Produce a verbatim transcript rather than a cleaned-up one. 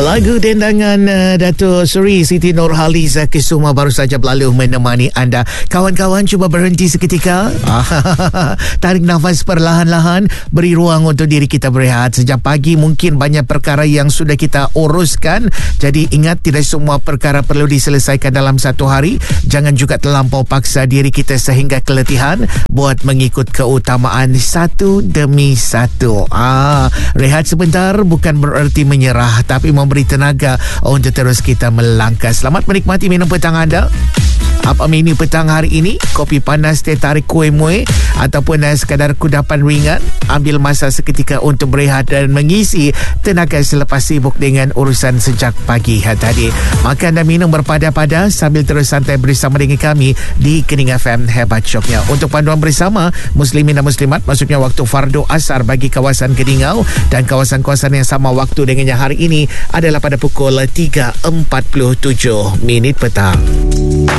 Lagu dendangan uh, Datuk Seri Siti Nurhaliza Kusuma baru saja berlalu menemani anda. Kawan-kawan, cuba berhenti seketika. Tarik nafas perlahan-lahan, beri ruang untuk diri kita berehat. Sejak pagi mungkin banyak perkara yang sudah kita uruskan. Jadi ingat, tidak semua perkara perlu diselesaikan dalam satu hari. Jangan juga terlampau paksa diri kita sehingga keletihan. Buat mengikut keutamaan satu demi satu. Ah, rehat sebentar bukan bererti menyerah, tapi memberi tenaga untuk terus kita melangkah. Selamat menikmati minum petang anda. Apa menu petang hari ini? Kopi panas, teh tarik, kuih muih ataupun uh, sekadar kudapan ringan. Ambil masa seketika untuk berehat dan mengisi tenaga selepas sibuk dengan urusan sejak pagi hari tadi. Makan dan minum berpada-pada sambil terus santai bersama dengan kami di Kening F M Hebat Shocknya. Untuk panduan bersama Muslimin dan Muslimat, maksudnya waktu fardu asar bagi kawasan Keningau dan kawasan-kawasan yang sama waktu dengannya hari ini adalah pada pukul tiga empat puluh tujuh minit petang.